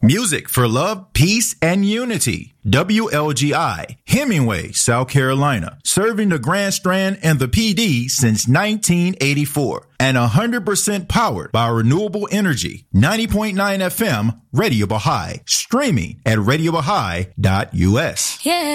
Music for love, peace, and unity. WLGI, Hemingway, South Carolina, serving the Grand Strand and the PD since 1984. And 100% powered by renewable energy. 90.9 FM, Radio Baha'i. Streaming at RadioBaha'i.us. Yeah.